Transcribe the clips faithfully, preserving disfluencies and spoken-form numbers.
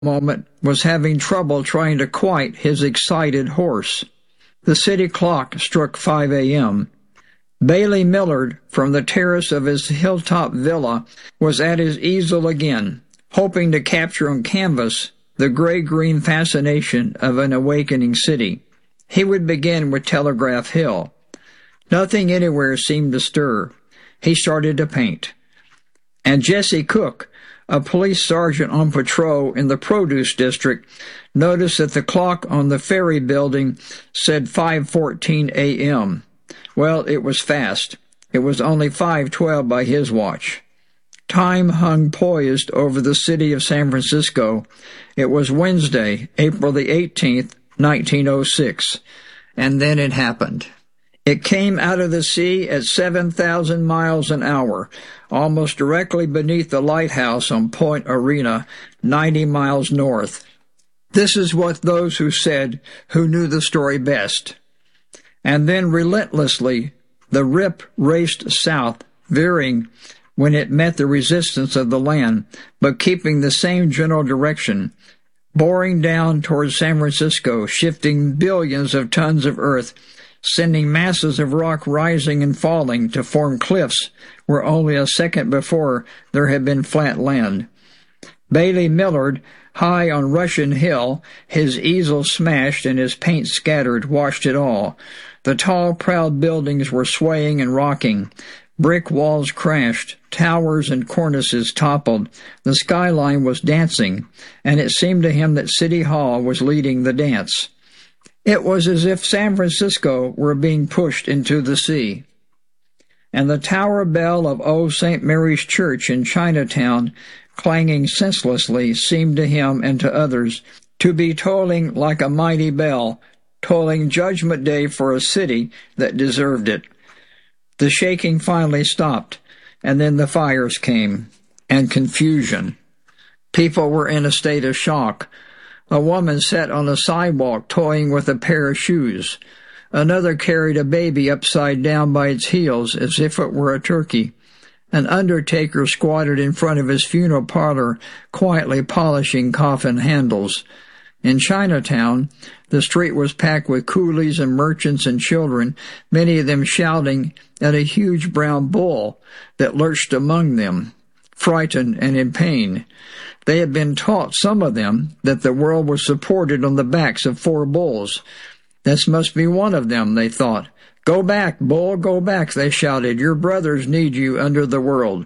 moment was having trouble trying to quiet his excited horse. The city clock struck five a.m. Bailey Millard, from the terrace of his hilltop villa, was at his easel again, hoping to capture on canvas the gray-green fascination of an awakening city. He would begin with Telegraph Hill. Nothing anywhere seemed to stir. He started to paint. And Jesse Cook, a police sergeant on patrol in the produce district, noticed that the clock on the ferry building said five fourteen a.m. Well, it was fast. It was only five twelve by his watch. Time hung poised over the city of San Francisco. It was Wednesday, April the eighteenth, nineteen oh six. And then it happened. It came out of the sea at seven thousand miles an hour, almost directly beneath the lighthouse on Point Arena, ninety miles north. This is what those who said, who knew the story best. And then relentlessly, the Rip raced south, veering when it met the resistance of the land, but keeping the same general direction, boring down towards San Francisco, shifting billions of tons of earth, sending masses of rock rising and falling to form cliffs where only a second before there had been flat land. Bailey Millard, high on Russian Hill, his easel smashed and his paint scattered, watched it all. The tall, proud buildings were swaying and rocking. Brick walls crashed. Towers and cornices toppled. The skyline was dancing, and it seemed to him that City Hall was leading the dance. It was as if San Francisco were being pushed into the sea. And the tower bell of Old Saint Mary's Church in Chinatown, clanging senselessly, seemed to him and to others to be tolling like a mighty bell, tolling Judgment Day for a city that deserved it. The shaking finally stopped, and then the fires came, and confusion. People were in a state of shock. A woman sat on the sidewalk toying with a pair of shoes. Another carried a baby upside down by its heels as if it were a turkey. An undertaker squatted in front of his funeral parlor, quietly polishing coffin handles. In Chinatown, the street was packed with coolies and merchants and children, many of them shouting at a huge brown bull that lurched among them, frightened and in pain. They had been taught, some of them, that the world was supported on the backs of four bulls. This must be one of them, they thought. "Go back, bull, go back," they shouted. "Your brothers need you under the world."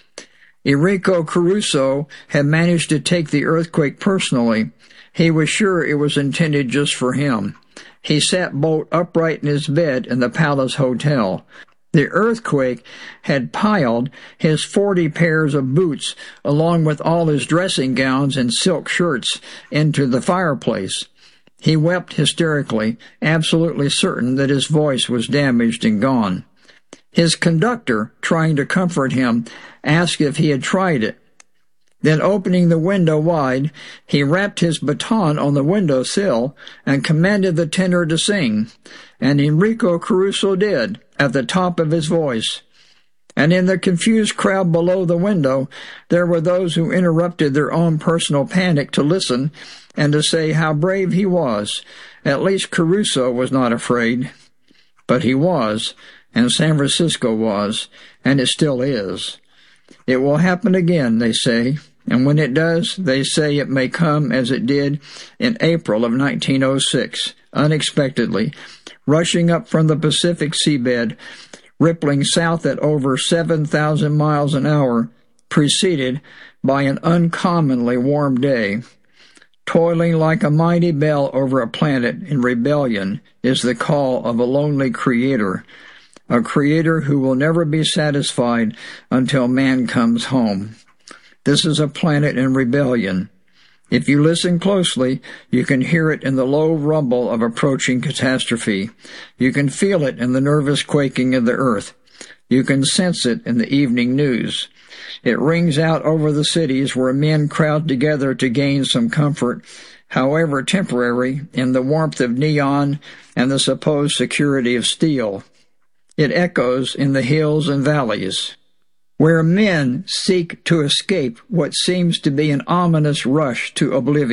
Enrico Caruso had managed to take the earthquake personally. He was sure it was intended just for him. He sat bolt upright in his bed in the Palace Hotel. The earthquake had piled his forty pairs of boots, along with all his dressing gowns and silk shirts, into the fireplace. He wept hysterically, absolutely certain that his voice was damaged and gone. His conductor, trying to comfort him, asked if he had tried it. Then, opening the window wide, he rapped his baton on the window sill and commanded the tenor to sing, and Enrico Caruso did, at the top of his voice. And in the confused crowd below the window, there were those who interrupted their own personal panic to listen and to say how brave he was. At least Caruso was not afraid. But he was, and San Francisco was, and it still is. It will happen again, they say, and when it does, they say it may come as it did in April of nineteen oh six, unexpectedly, rushing up from the Pacific seabed, rippling south at over seven thousand miles an hour, preceded by an uncommonly warm day. Toiling like a mighty bell over a planet in rebellion is the call of a lonely creator, a creator who will never be satisfied until man comes home. This is a planet in rebellion. If you listen closely, you can hear it in the low rumble of approaching catastrophe. You can feel it in the nervous quaking of the earth. You can sense it in the evening news. It rings out over the cities where men crowd together to gain some comfort, however temporary, in the warmth of neon and the supposed security of steel. It echoes in the hills and valleys. where men seek to escape what seems to be an ominous rush to oblivion.